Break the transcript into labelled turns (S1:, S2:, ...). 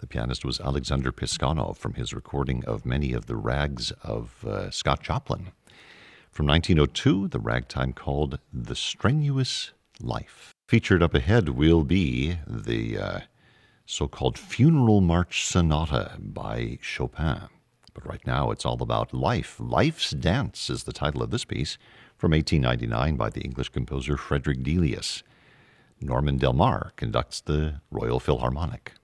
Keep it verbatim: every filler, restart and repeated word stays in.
S1: The pianist was Alexander Piskanov from his recording of many of the rags of uh, Scott Joplin. From nineteen oh two, the ragtime called The Strenuous Life. Featured up ahead will be the uh, so-called Funeral March Sonata by Chopin. But right now it's all about life. Life's Dance is the title of this piece from eighteen ninety-nine by the English composer Frederick Delius. Norman Del Mar conducts the Royal Philharmonic.